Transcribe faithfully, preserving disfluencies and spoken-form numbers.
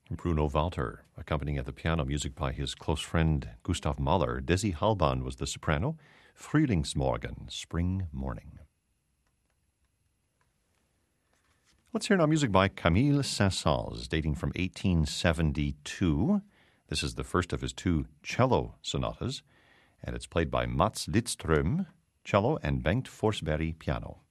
Bruno Walter, accompanying at the piano, music by his close friend Gustav Mahler. Desi Halban was the soprano. Frühlingsmorgen, spring morning. Let's hear now music by Camille Saint-Saëns, dating from eighteen seventy-two. This is the first of his two cello sonatas, and it's played by Mats Lidström, cello, and Bengt Forsberg, piano.